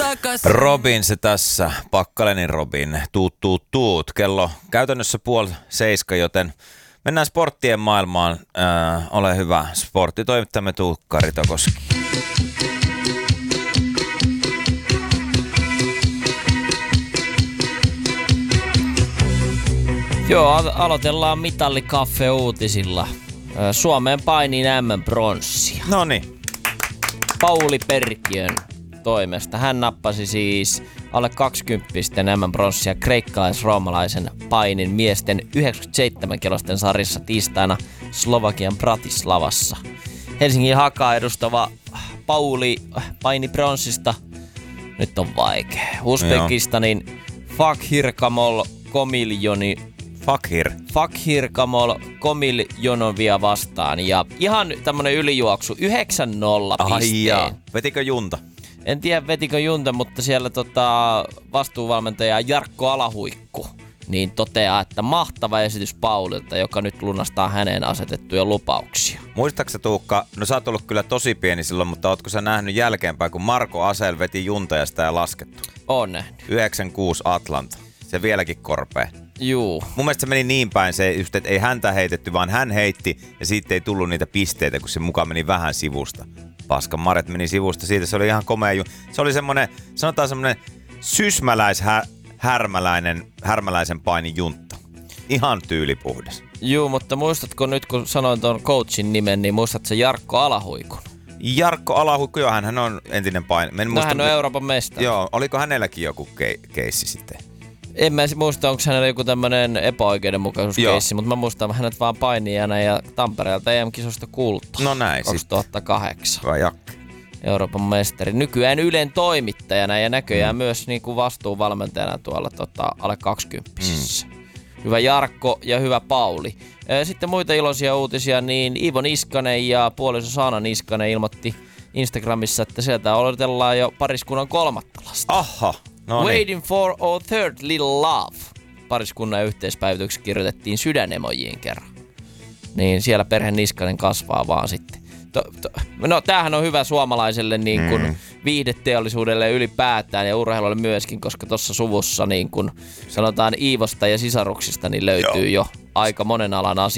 Robin se tässä, Pakkalenin Robin, tuut. Kello käytännössä 6:30, joten mennään sporttien maailmaan. Ole hyvä, sporttitoimittajamme Tuukka Ritokoski. Joo, aloitellaan mitallikaffe-uutisilla. Suomeen painiin M-pronssia. Noniin. Pauli Perkiön toimesta. Hän nappasi siis alle 20 M-pronssia kreikkalais-roomalaisen painin miesten 97-kilosten sarjassa tiistaina Slovakian Bratislavassa. Helsingin Hakaa edustava Pauli paini pronssista. Nyt on vaikea. Uzbekistanin Fakhirkamol Komiljonovia vastaan. Ja ihan tämmönen ylijuoksu, 9-0 pisteen. Vetikö junta? En tiedä vetikö junta, mutta siellä vastuuvalmentaja Jarkko Alahuikku niin toteaa, että mahtava esitys Paulilta, joka nyt lunastaa häneen asetettuja lupauksia. Muistaaksä Tuukka, no sä oot ollut kyllä tosi pieni silloin, mutta ootko sä nähnyt jälkeenpäin, kun Marko Asel veti junta ja sitä ei laskettu? Oon nähnyt. 96 Atlanta. Se vieläkin korpee. Juu. Mun mielestä se meni niin päin se just, että ei häntä heitetty, vaan hän heitti ja siitä ei tullut niitä pisteitä, kun se mukaan meni vähän sivusta. Paskan Maret meni sivusta, siitä se oli ihan komea. Se oli semmonen, sanotaan semmonen härmäläisen painin juntta. Ihan tyylipuhdas. Juu, mutta muistatko nyt, kun sanoin tuon coachin nimen, niin muistatko Jarkko Alahuikun? Jarkko Alahuikku, joo, hän on entinen paini. Hän on Euroopan mestari. Joo, oliko hänelläkin joku keissi sitten? En mä muista, onko hänellä joku tämmönen epäoikeudenmukaisuuskeissi, mutta mä muistan hänet vaan painijana ja Tampereelta EM-kisosta kultaa. No näin 2008. Hyvä Jakke. Euroopan mestari. Nykyään Ylen toimittajana ja näköjään myös niinku vastuuvalmentajana tuolla alle 20-sissä. Hyvä Jarkko ja hyvä Pauli. Sitten muita iloisia uutisia, niin Iivo Niskanen ja puoliso Saana Niskanen ilmoitti Instagramissa, että sieltä odotellaan jo pariskunnan 3. lasta. Aha. No niin. Waiting for our third little love. Pariskunnan yhteispäivityksessä kirjoitettiin sydänemojiin kerran. Niin siellä perhe Niskanen kasvaa vaan sitten. No tämähän on hyvä suomalaiselle niin kuin viihdeteollisuudelle ylipäätään ja urheilulle myöskin, koska tuossa suvussa niin kuin sanotaan Iivosta ja sisaruksista niin löytyy jo aika monen alan